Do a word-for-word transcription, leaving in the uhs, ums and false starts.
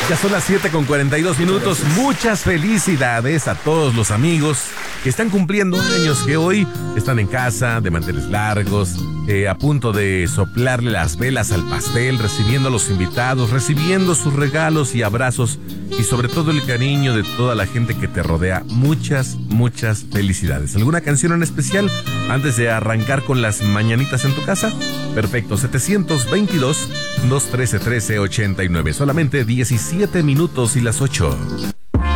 Ya son las siete con cuarenta y dos minutos. Muchas felicidades a todos los amigos que están cumpliendo años, que hoy están en casa, de manteles largos, eh, a punto de soplarle las velas al pastel, recibiendo a los invitados, recibiendo sus regalos y abrazos y sobre todo el cariño de toda la gente que te rodea. Muchas, muchas felicidades. ¿Alguna canción en especial antes de arrancar con las mañanitas en tu casa? Perfecto, setecientos veintidós, doscientos trece, trece ochenta y nueve. Solamente diecisiete minutos y las ocho.